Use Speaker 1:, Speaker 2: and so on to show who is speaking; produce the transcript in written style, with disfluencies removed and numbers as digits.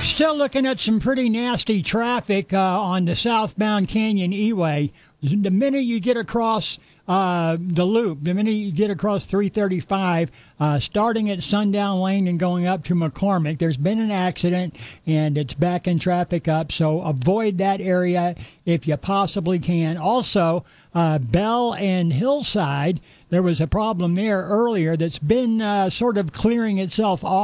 Speaker 1: Still looking at some pretty nasty traffic on the southbound Canyon E-Way. The minute you get across the loop, the minute you get across 335, starting at Sundown Lane and going up to McCormick, there's been an accident and it's backing traffic up. So avoid that area if you possibly can. Also, Bell and Hillside, there was a problem there earlier that's been sort of clearing itself off.